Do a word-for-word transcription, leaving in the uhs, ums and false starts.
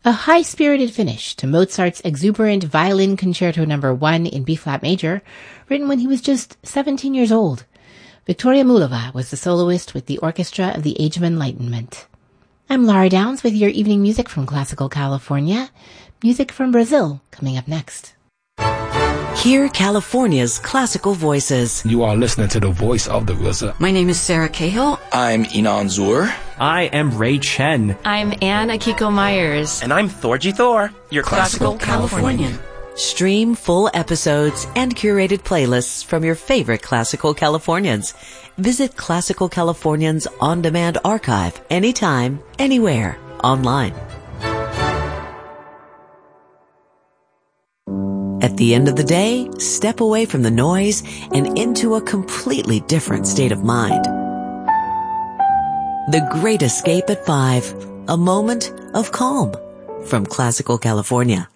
A high-spirited finish to Mozart's exuberant Violin Concerto number one in B-flat major, written when he was just seventeen years old. Victoria Mullova was the soloist with the Orchestra of the Age of Enlightenment. I'm Lara Downs with your evening music from Classical California. Music from Brazil coming up next. Hear California's classical voices. You are listening to the voice of the R Z A. My name is Sarah Cahill. I'm Inan Zur. I am Ray Chen. I'm Anne Akiko Myers. And I'm Thorgy Thor, your Classical, classical Californian. Californian. Stream full episodes and curated playlists from your favorite Classical Californians. Visit Classical Californians on-demand archive anytime, anywhere, online. At the end of the day, step away from the noise and into a completely different state of mind. The Great Escape at Five, a moment of calm from Classical California.